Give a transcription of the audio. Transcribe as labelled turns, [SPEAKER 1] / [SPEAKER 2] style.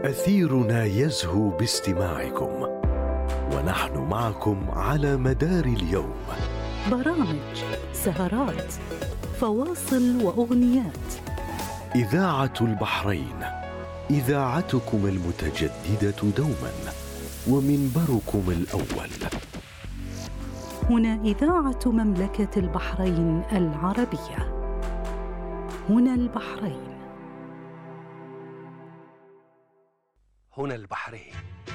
[SPEAKER 1] أثيرنا يزهو باستماعكم، ونحن معكم على مدار اليوم.
[SPEAKER 2] برامج، سهرات، فواصل وأغنيات.
[SPEAKER 1] إذاعة البحرين، إذاعتكم المتجددة دوما، ومنبركم الأول.
[SPEAKER 2] هنا إذاعة مملكة البحرين العربية. هنا البحرين.
[SPEAKER 3] هنا البحرين.